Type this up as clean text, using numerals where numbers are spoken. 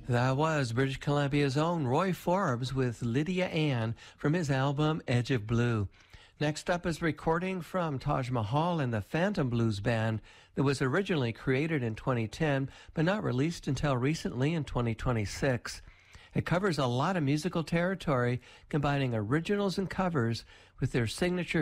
That was British Columbia's own Roy Forbes with Lydia Ann from his album Edge of Blue. Next up is a recording from Taj Mahal and the Phantom Blues Band that was originally created in 2010 but not released until recently in 2026. It covers a lot of musical territory, combining originals and covers with their signature